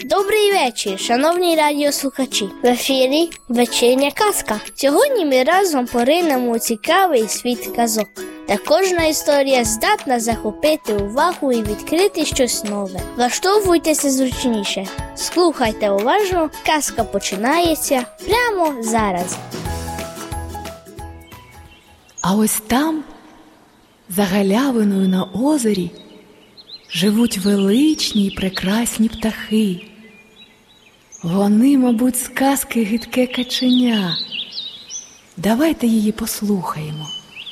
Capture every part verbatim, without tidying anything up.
Добрий вечір, шановні радіослухачі. В ефірі вечірня казка. Сьогодні ми разом поринемо у цікавий світ казок. Та кожна історія здатна захопити увагу і відкрити щось нове. Влаштовуйтеся зручніше. Слухайте уважно, казка починається прямо зараз. А ось там, за галявиною на озері, живуть величні й прекрасні птахи. Вони, мабуть, з казки «Гидке каченя». Давайте її послухаємо.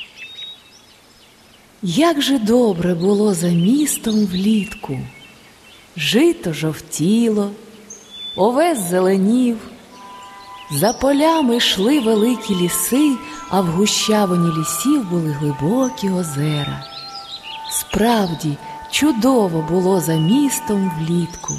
Як же добре було за містом влітку. Жито жовтіло, овес зеленів, за полями йшли великі ліси, а в гущавині лісів були глибокі озера. Справді, чудово було за містом влітку.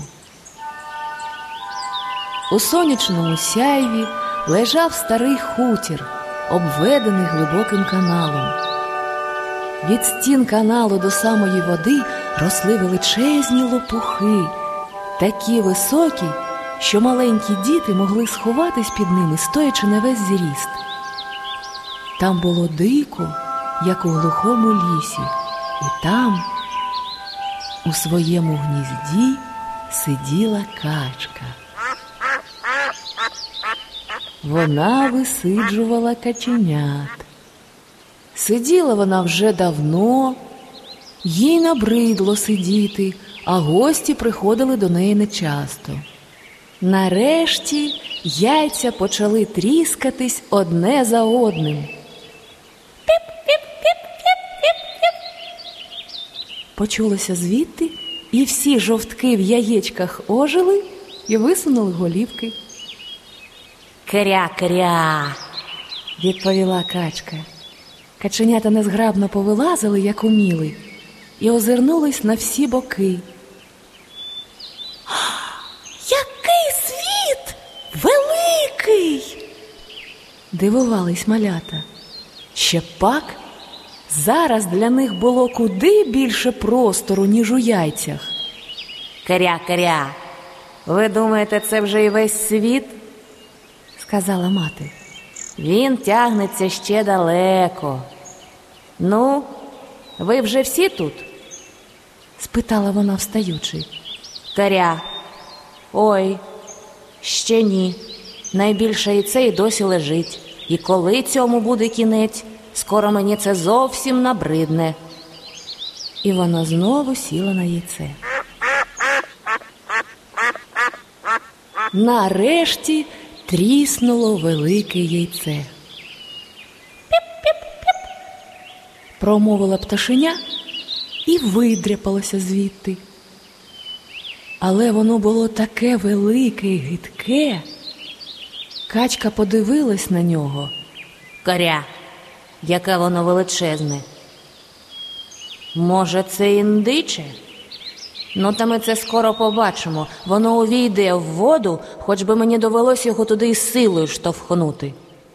У сонячному сяйві лежав старий хутір, обведений глибоким каналом. Від стін каналу до самої води росли величезні лопухи, такі високі, що маленькі діти могли сховатись під ними, стоячи на весь зріст. Там було дико, як у глухому лісі, і там, у своєму гнізді, сиділа качка. Вона висиджувала каченят. Сиділа вона вже давно, їй набридло сидіти, а гості приходили до неї нечасто. Нарешті яйця почали тріскатись одне за одним. Почулося звідти, і всі жовтки в яєчках ожили і висунули голівки. «Кря-кря!» – відповіла качка. Каченята незграбно повилазили, як уміли, і озирнулись на всі боки. «Який світ! Великий!» – дивувались малята. Ще пак, зараз для них було куди більше простору, ніж у яйцях. «Кря-кря! Ви думаєте, це вже і весь світ?» – сказала мати. «Він тягнеться ще далеко. Ну, ви вже всі тут?» – спитала вона, встаючи. «Кря! Ой, ще ні. Найбільше і це й досі лежить. І коли цьому буде кінець, скоро мені це зовсім набридне». І вона знову сіла на яйце. Нарешті тріснуло велике яйце. «Піп-піп-піп!» – промовила пташеня і видряпалося звідти. Але воно було таке велике й гидке. Качка подивилась на нього. «Кря, яке воно величезне! Може, це індиче? Ну, та ми це скоро побачимо. Воно увійде в воду, хоч би мені довелося його туди із силою штовхнути».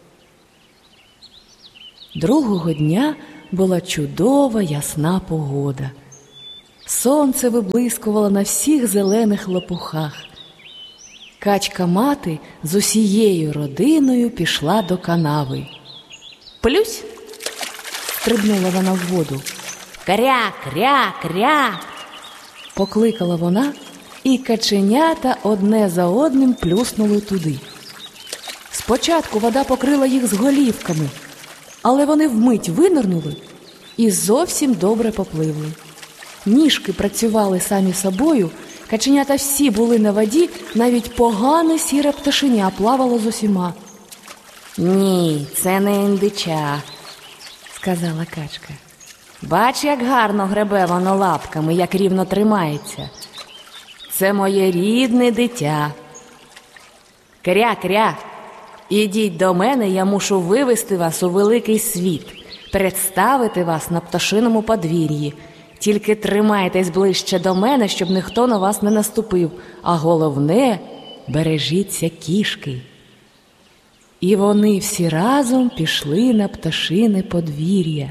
Другого дня була чудова ясна погода. Сонце виблискувало на всіх зелених лопухах. Качка-мати з усією родиною пішла до канави. «Плюсь!» – стрибнула вона в воду. «Кря, кря, кря!» – покликала вона, і каченята одне за одним плюснули туди. Спочатку вода покрила їх з голівками, але вони вмить винирнули і зовсім добре попливли. Ніжки працювали самі собою, каченята всі були на воді, навіть погане сіре пташеня плавало з усіма. «Ні, це не індича», – сказала качка. «Бач, як гарно гребе воно лапками, як рівно тримається. Це моє рідне дитя. Кря-кря, ідіть до мене, я мушу вивести вас у великий світ, представити вас на пташиному подвір'ї. Тільки тримайтесь ближче до мене, щоб ніхто на вас не наступив, а головне – бережіться кішки». І вони всі разом пішли на пташине подвір'я.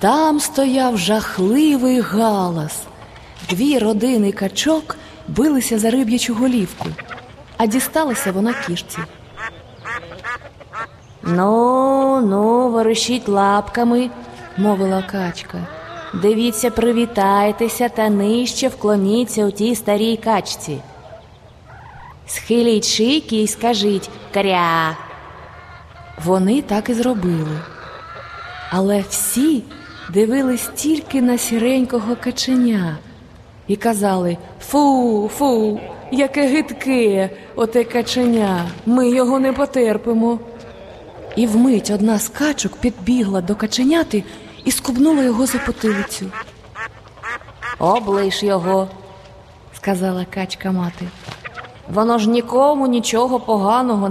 Там стояв жахливий галас. Дві родини качок билися за риб'ячу голівку, а дісталася вона кішці. «Ну, ну, ворушіть лапками», – мовила качка. «Дивіться, привітайтеся та нижче вклоніться у тій старій качці. Схиліть шийки і скажіть «кря». Вони так і зробили. Але всі дивились тільки на сіренького каченя і казали «Фу, фу, яке гидке оте каченя, ми його не потерпимо». І вмить одна з качок підбігла до каченяти і скубнула його за потилицю. «Облиш його», – сказала качка-мати. «Воно ж нікому нічого поганого